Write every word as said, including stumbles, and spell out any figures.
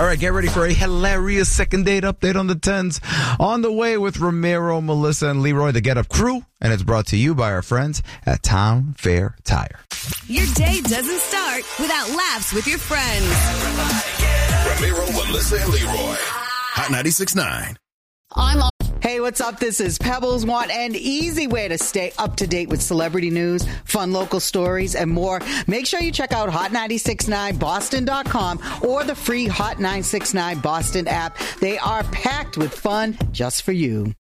All right, get ready for a hilarious second date update on the tens. On the way with Ramiro, Melissa, and Leroy, the Get Up crew. And it's brought to you by our friends at Town Fair Tire. Your day doesn't start without laughs with your friends. Ramiro, Melissa, and Leroy. Hot ninety-six point nine. I'm Hey, what's up? This is Pebbles. Want an easy way to stay up to date with celebrity news, fun local stories, and more? Make sure you check out hot nine six nine boston dot com or the free Hot nine six nine Boston app. They are packed with fun just for you.